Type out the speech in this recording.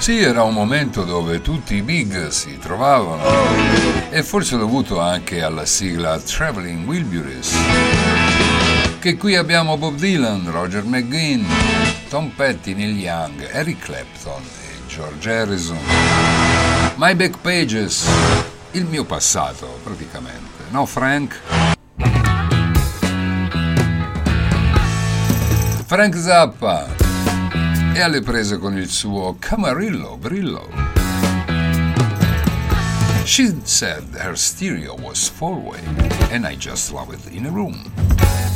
Sì, era un momento dove tutti i big si trovavano e forse dovuto anche alla sigla Traveling Wilburys. Che qui abbiamo Bob Dylan, Roger McGuinn, Tom Petty, Neil Young, Eric Clapton e George Harrison. My Back Pages, il mio passato praticamente, no Frank? Frank Zappa è alle prese con il suo Camarillo Brillo. She said her stereo was four-way and I just love it in a room.